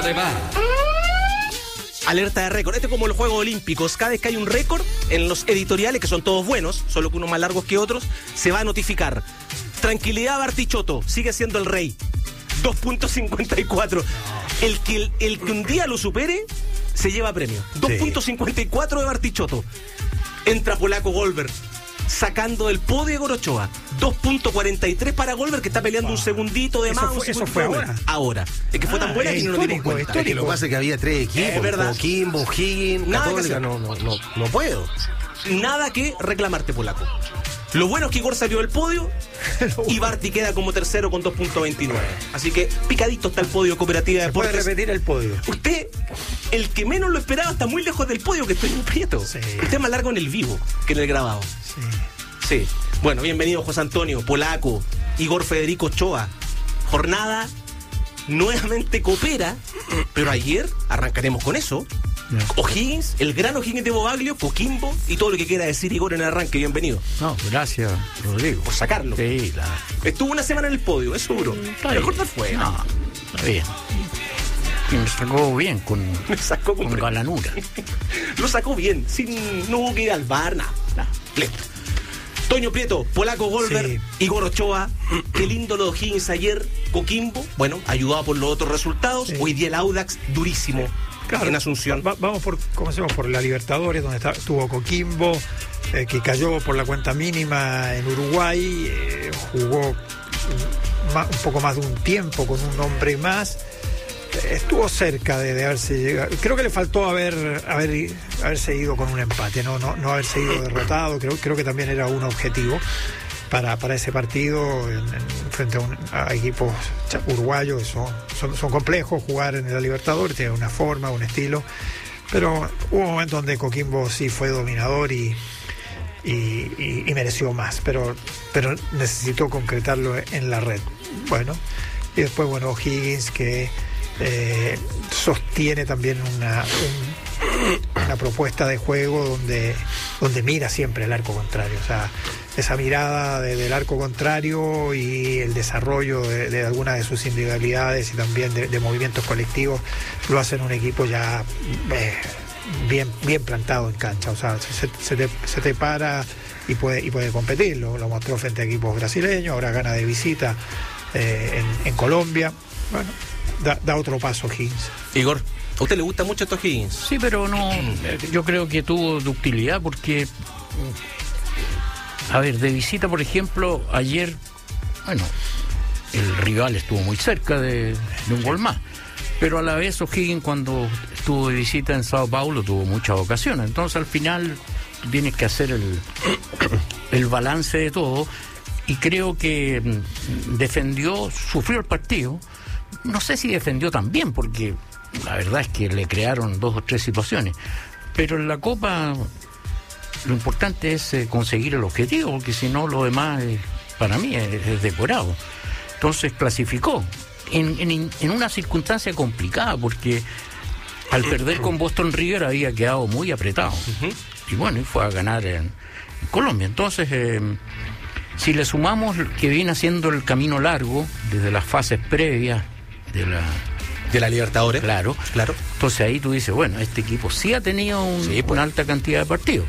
Además, alerta de récord. Este es como los Juegos Olímpicos. Cada vez que hay un récord en los editoriales, que son todos buenos, solo que unos más largos que otros, se va a notificar. Tranquilidad, Bartichotto, sigue siendo el rey. 2.54. El que un día lo supere, se lleva premio. 2.54 de Bartichotto. Entra Polaco Goldberg, sacando del podio de Gorochoa. 2.43 para Goldberg, que está peleando un segundito de más. Eso fue ahora. Es que fue tan buena que no lo dimos cuenta. Es que lo que pasa es que había 3 equipos. Es verdad. Coquimbo, O'Higgins, Católica. No puedo. Nada que reclamarte, Polaco. Lo bueno es que Igor salió del podio y Barty queda como tercero con 2.29. Así que picadito está el podio Cooperativa de Deportes. Puede repetir el podio. Usted, el que menos lo esperaba, está muy lejos del podio, que estoy muy prieto. Sí. Usted es más largo en el vivo que en el grabado. Sí. Bueno, bienvenido José Antonio, Polaco, Igor Federico Ochoa. Jornada nuevamente coopera, pero ayer arrancaremos con eso. O'Higgins, el gran O'Higgins de Bobaglio, Coquimbo y todo lo que quiera decir Igor en el arranque. Bienvenido. No, gracias, Rodrigo. Por sacarlo. Sí, claro. Estuvo una semana en el podio, es seguro. Mejor no fue. No, está bien. Y me sacó bien, Me sacó con galanura. Lo sacó bien, no hubo que ir al bar, nada. Listo. Toño Prieto, Polaco Goldberg, Igor Ochoa. Qué lindo lo de O'Higgins ayer. Coquimbo, bueno, ayudado por los otros resultados. Hoy día el Audax, durísimo. Claro, en Asunción. Vamos comencemos por la Libertadores, donde estuvo Coquimbo, que cayó por la cuenta mínima en Uruguay, jugó un poco más de un tiempo con un hombre más, estuvo cerca de haberse llegado. Creo que le faltó haberse ido con un empate, no haberse ido derrotado. Creo que también era un objetivo para ese partido frente a equipos uruguayos que son complejos. Jugar en la Libertadores tiene una forma, un estilo, pero hubo un momento donde Coquimbo sí fue dominador y mereció más, pero necesitó concretarlo en la red. Bueno, y después O'Higgins, que sostiene también una propuesta de juego donde mira siempre el arco contrario. O sea, esa mirada del arco contrario y el desarrollo de algunas de sus individualidades y también de movimientos colectivos lo hacen un equipo ya bien plantado en cancha. O sea, se te para y puede competir. Lo mostró frente a equipos brasileños, ahora gana de visita en Colombia. Bueno, da otro paso Higgins. Igor, ¿a usted le gusta mucho estos Higgins? Sí, pero no, yo creo que tuvo ductilidad porque, a ver, de visita, por ejemplo, ayer, el rival estuvo muy cerca de un gol más, pero a la vez O'Higgins, cuando estuvo de visita en Sao Paulo, tuvo muchas ocasiones. Entonces al final tienes que hacer el balance de todo, y creo que sufrió el partido. No sé si defendió tan bien, porque la verdad es que le crearon 2 o 3 situaciones, pero en la Copa lo importante es conseguir el objetivo, porque si no, lo demás para mí es decorado. Entonces clasificó en una circunstancia complicada, porque al perder con Boston River había quedado muy apretado. Y fue a ganar en Colombia. Entonces, si le sumamos que viene haciendo el camino largo desde las fases previas de la Libertadores. Claro. Entonces ahí tú dices, este equipo sí ha tenido una alta cantidad de partidos.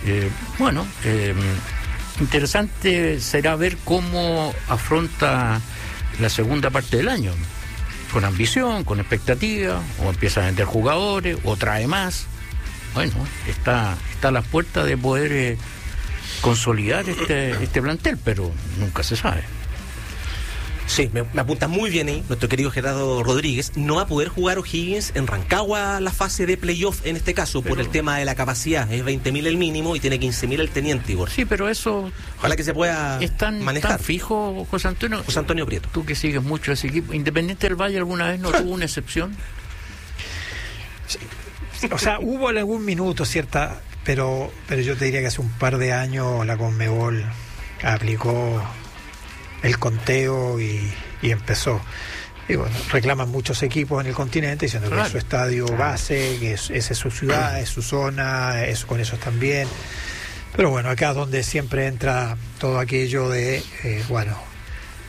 Interesante será ver cómo afronta la segunda parte del año. Con ambición, con expectativa, o empieza a vender jugadores, o trae más. Está a las puertas de poder consolidar este plantel, pero nunca se sabe. Sí, me apunta muy bien ahí nuestro querido Gerardo Rodríguez. No va a poder jugar O'Higgins en Rancagua la fase de playoff en este caso, por el tema de la capacidad. Es 20.000 el mínimo y tiene 15.000 el teniente, Igor. Sí, pero eso... Ojalá que se pueda manejar. ¿Tan fijo, José Antonio? José Antonio Prieto. Tú que sigues mucho ese equipo. ¿Independiente del Valle alguna vez no tuvo una excepción? Sí. O sea, hubo en algún minuto cierta... Pero yo te diría que hace un par de años la Conmebol aplicó el conteo y empezó. Reclaman muchos equipos en el continente diciendo que es su estadio base, que esa es su ciudad, es su zona, con eso están bien. Pero acá es donde siempre entra todo aquello de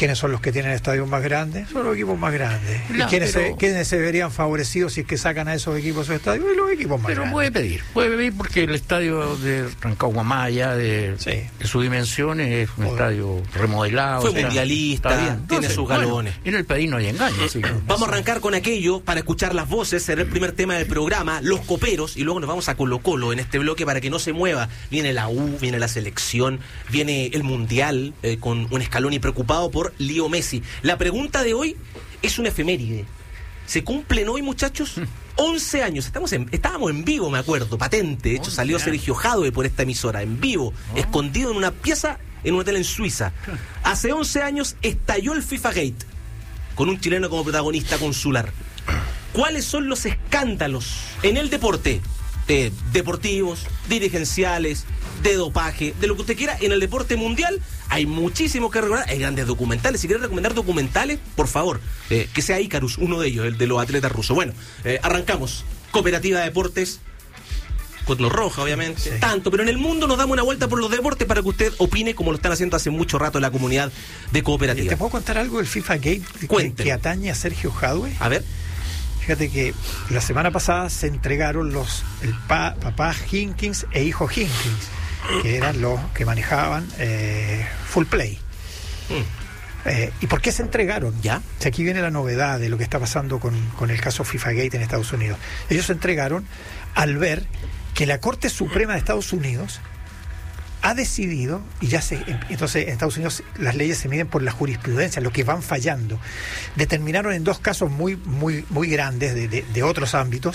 ¿quiénes son los que tienen estadios más grandes? Son los equipos más grandes. No, ¿Y quiénes se verían favorecidos si es que sacan a esos equipos sus estadios? Y los equipos más grandes. Pero puede pedir porque el estadio de Rancagua, más allá de su dimensión, es un estadio remodelado. Fue mundialista, tiene sus galones. En el país no hay engaño. Vamos a arrancar con aquello para escuchar las voces. Será el primer tema del programa, los coperos, y luego nos vamos a Colo-Colo en este bloque para que no se mueva. Viene la U, viene la selección, viene el mundial con un Scaloni preocupado por Leo Messi. La pregunta de hoy es una efeméride. ¿Se cumplen hoy, muchachos? 11 años. Estábamos en vivo, me acuerdo, patente. De hecho, salió Sergio Jadwe por esta emisora, en vivo, escondido en una pieza en un hotel en Suiza. Hace 11 años estalló el FIFA Gate, con un chileno como protagonista consular. ¿Cuáles son los escándalos en el deporte? Deportivos, dirigenciales, de dopaje, de lo que usted quiera, en el deporte mundial. Hay muchísimo que recordar, hay grandes documentales. Si quiere recomendar documentales, por favor, que sea Icarus, uno de ellos, el de los atletas rusos. Bueno, arrancamos. Cooperativa de Deportes, con los roja, obviamente, tanto, pero en el mundo nos damos una vuelta por los deportes para que usted opine, como lo están haciendo hace mucho rato la comunidad de Cooperativa. ¿Te puedo contar algo del FIFA Gate que atañe a Sergio Jadwe? A ver. Fíjate que la semana pasada se entregaron el papá Higgins e hijo Higgins, que eran los que manejaban Full Play. ¿Y por qué se entregaron? ¿Ya? Si aquí viene la novedad de lo que está pasando con el caso FIFA Gate en Estados Unidos. Ellos se entregaron al ver que la Corte Suprema de Estados Unidos ha decidido, entonces en Estados Unidos las leyes se miden por la jurisprudencia, lo que van fallando. Determinaron en dos casos muy, muy, muy grandes de otros ámbitos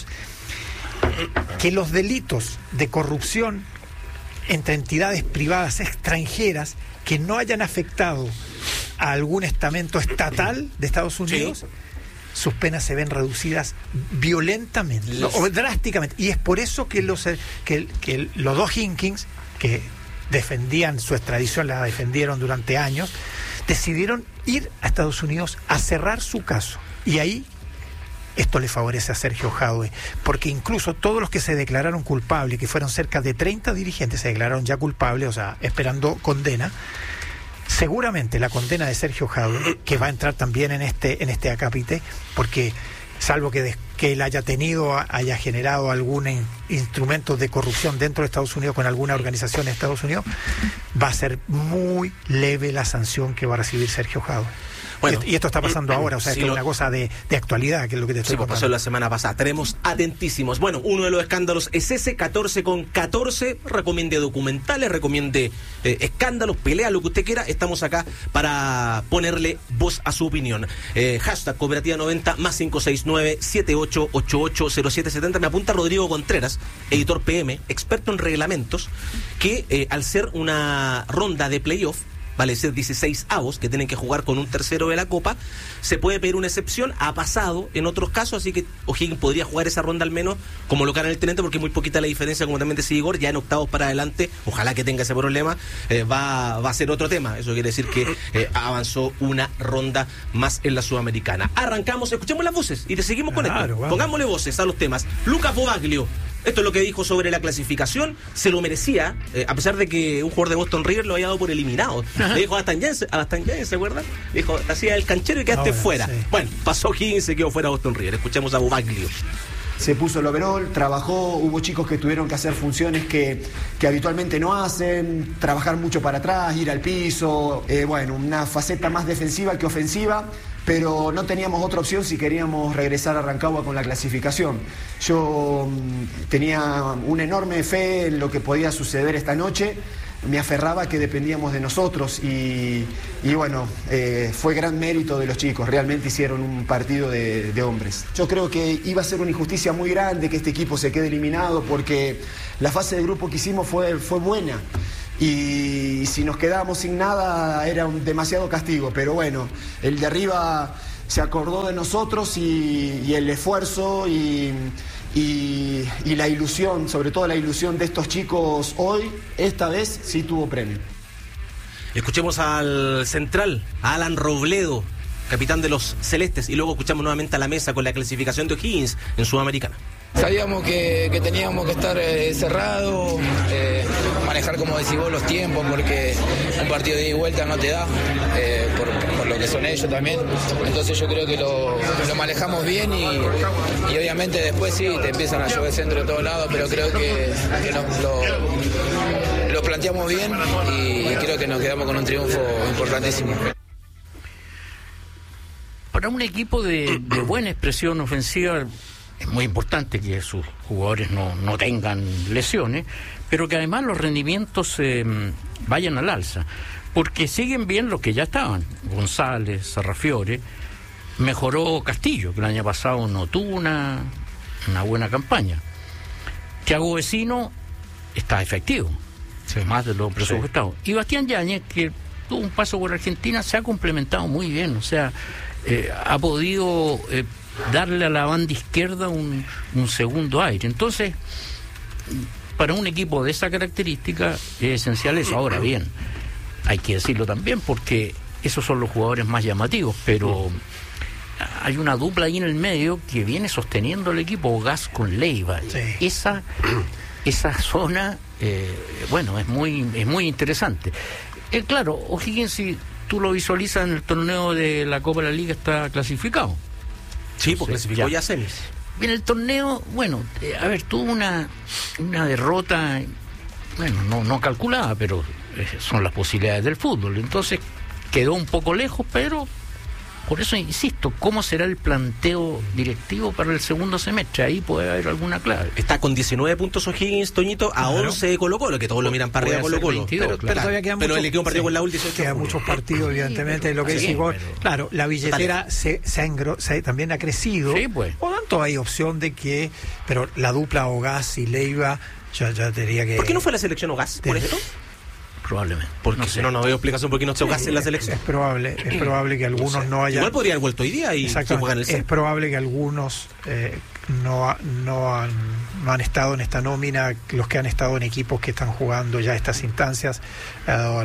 que los delitos de corrupción entre entidades privadas extranjeras que no hayan afectado a algún estamento estatal de Estados Unidos, sus penas se ven reducidas violentamente o drásticamente. Y es por eso que los dos Higgins, que defendían su extradición, la defendieron durante años, decidieron ir a Estados Unidos a cerrar su caso. Y ahí esto le favorece a Sergio Jadwe, porque incluso todos los que se declararon culpables, que fueron cerca de 30 dirigentes, se declararon ya culpables, o sea, esperando condena. Seguramente la condena de Sergio Jadwe, que va a entrar también en este acápite, porque salvo que él haya generado algún instrumento de corrupción dentro de Estados Unidos con alguna organización de Estados Unidos, va a ser muy leve la sanción que va a recibir Sergio Jadwe. Bueno, y esto está pasando ahora, o sea, esto es una cosa de actualidad, que es lo que te estoy contando. Pasó la semana pasada, tenemos atentísimos. Bueno, uno de los escándalos es ese, 14 con 14, recomiende documentales, recomiende escándalos, pelea, lo que usted quiera, estamos acá para ponerle voz a su opinión. Hashtag Cooperativa 90, más 569-7888-0770, me apunta Rodrigo Contreras, editor PM, experto en reglamentos, que al ser una ronda de playoff, vale ser 16 avos que tienen que jugar con un tercero de la Copa, se puede pedir una excepción. Ha pasado en otros casos, así que O'Higgins podría jugar esa ronda al menos como local en el Tenente, porque es muy poquita la diferencia, como también decía Igor, ya en octavos para adelante, ojalá que tenga ese problema, va a ser otro tema. Eso quiere decir que avanzó una ronda más en la Sudamericana. Arrancamos, escuchemos las voces y te seguimos con esto. Vamos. Pongámosle voces a los temas. Lucas Bobaglio, esto es lo que dijo sobre la clasificación, se lo merecía, a pesar de que un jugador de Boston River lo había dado por eliminado. Le dijo a Bastanguén, ¿se acuerdan? Le dijo, hacía el canchero y quedaste fuera. Sí. Bueno, pasó Higgins, se quedó fuera Boston River. Escuchemos a Bobaglio. Se puso el overall, trabajó, hubo chicos que tuvieron que hacer funciones que habitualmente no hacen, trabajar mucho para atrás, ir al piso, una faceta más defensiva que ofensiva, pero no teníamos otra opción si queríamos regresar a Rancagua con la clasificación. Yo tenía una enorme fe en lo que podía suceder esta noche, me aferraba que dependíamos de nosotros y fue gran mérito de los chicos, realmente hicieron un partido de hombres. Yo creo que iba a ser una injusticia muy grande que este equipo se quede eliminado, porque la fase de grupo que hicimos fue buena y si nos quedábamos sin nada era demasiado castigo, pero bueno, el de arriba se acordó de nosotros y el esfuerzo y la ilusión, sobre todo la ilusión de estos chicos hoy, esta vez sí tuvo premio. Escuchemos al central, a Alan Robledo, capitán de los Celestes, y luego escuchamos nuevamente a la mesa con la clasificación de O'Higgins en Sudamericana. Sabíamos que teníamos que estar cerrados, manejar, como decís vos, los tiempos, porque un partido de ida y vuelta no te da, por lo que son ellos también. Entonces yo creo que lo manejamos bien y obviamente después sí, te empiezan a llover centro de todos lados, pero creo que lo planteamos bien y creo que nos quedamos con un triunfo importantísimo. Para un equipo de buena expresión ofensiva es muy importante que sus jugadores no tengan lesiones, pero que además los rendimientos vayan al alza, porque siguen bien los que ya estaban. González, Sarrafiore, mejoró Castillo, que el año pasado no tuvo una buena campaña. Thiago Vecino está efectivo, más de lo presupuestado. Y Bastián Yáñez, que tuvo un paso por Argentina, se ha complementado muy bien, o sea, ha podido darle a la banda izquierda un segundo aire. Entonces, para un equipo de esa característica es esencial eso. Ahora bien, hay que decirlo también porque esos son los jugadores más llamativos, pero hay una dupla ahí en el medio que viene sosteniendo el equipo, Gas con Leiva. Sí. Esa zona, bueno, es muy interesante. Claro, O'Higgins, si tú lo visualizas en el torneo de la Copa de la Liga, está clasificado. Sí, porque clasificó ya semis. En el torneo, bueno, a ver, tuvo una derrota, bueno, no calculada, pero son las posibilidades del fútbol. Entonces quedó un poco lejos, pero por eso insisto, ¿cómo será el planteo directivo para el segundo semestre? Ahí puede haber alguna clave. Está con 19 puntos O'Higgins, Toñito, a 11 de Colo-Colo, que todos lo miran para arriba Colo-Colo. Pero todavía quedan pero le queda un partido con la última. Quedan muchos partidos, evidentemente, lo que es Igor. Claro, la billetera también ha crecido. Sí, pues. Por lo tanto, hay opción de que, pero la dupla Ogaz y Leiva, ya te diría que... ¿Por qué no fue la selección Ogaz, por esto? Probablemente. Porque no sé. No veo explicación por qué no se Ogaz en la selección. Es probable que algunos no hayan... Igual podría haber vuelto hoy día y se juegan el centro. Es probable que algunos no han estado en esta nómina, los que han estado en equipos que están jugando ya estas instancias, ha dado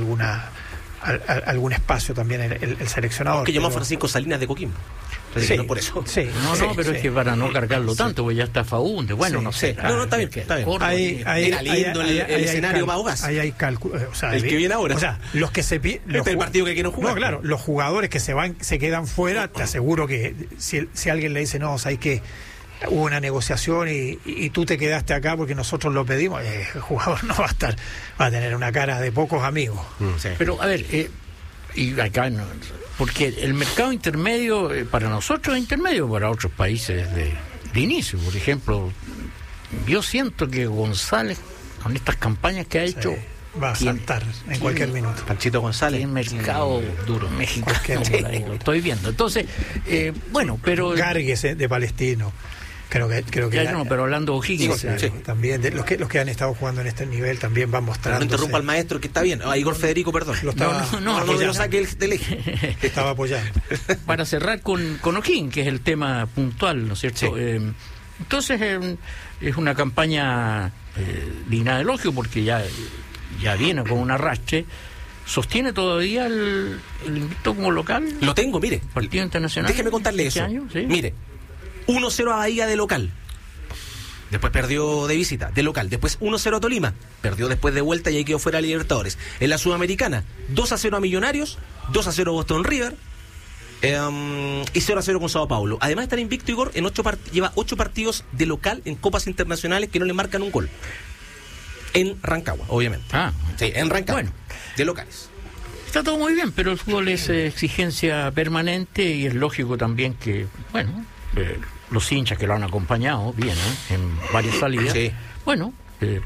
algún espacio también el seleccionador. Que llamó a Francisco Salinas de Coquimbo. Sí, no por eso. Sí, pero es que para no cargarlo tanto, pues ya está Faúnde. Bueno, no sé. No, está bien. Está bien. Era lindo el escenario para Ogaz. Ahí hay cálculo. O sea, el que viene ahora. O sea, los que se el partido que quieren jugar. No, claro, los jugadores que se quedan fuera, te aseguro que si alguien le dice, no, sabes que hubo una negociación y tú te quedaste acá porque nosotros lo pedimos, el jugador no va a tener una cara de pocos amigos. Sí. Pero, a ver, y acá no, porque el mercado intermedio para nosotros es intermedio, para otros países de inicio. Por ejemplo, yo siento que González, con estas campañas que ha hecho, va a saltar en cualquier minuto. Panchito González. En mercado duro en México. Lo estoy viendo. Entonces, bueno, pero... Gargues de Palestino. Creo que no, pero hablando de O'Higgins, también los que han estado jugando en este nivel también van mostrando. No interrumpa al maestro, que está bien. Igor Federico, perdón. No lo saque del eje. Estaba apoyando. Para cerrar con O'Higgins, que es el tema puntual, ¿no es cierto? Sí. Entonces es una campaña digna de elogio, porque ya viene con un arrastre. ¿Sostiene todavía el invicto como local? Lo tengo, mire. Partido internacional. Déjeme contarle eso. Año, ¿sí? Mire. 1-0 a Bahía de local. Después perdió de visita, de local. Después 1-0 a Tolima. Perdió después de vuelta y ahí quedó fuera de Libertadores. En la Sudamericana, 2-0 a Millonarios, 2-0 a Boston River y 0-0 con Sao Paulo. Además de estar invicto, Igor, lleva 8 partidos de local en copas internacionales que no le marcan un gol. En Rancagua, obviamente. Sí, en Rancagua. Bueno, de locales. Está todo muy bien, pero el fútbol es exigencia permanente y es lógico también que, bueno... los hinchas que lo han acompañado bien en varias salidas, sí. Bueno,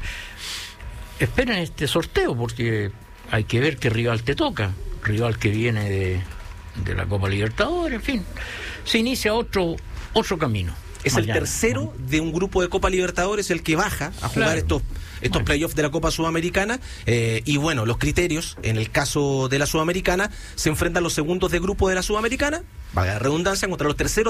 esperen este sorteo, porque hay que ver qué rival te toca, rival que viene de la Copa Libertadores, en fin, se inicia otro camino. Es mañana, el tercero de un grupo de Copa Libertadores el que baja a jugar estos playoffs de la Copa Sudamericana, y bueno, los criterios, en el caso de la Sudamericana, se enfrentan los segundos de grupo de la Sudamericana, valga la redundancia, contra los terceros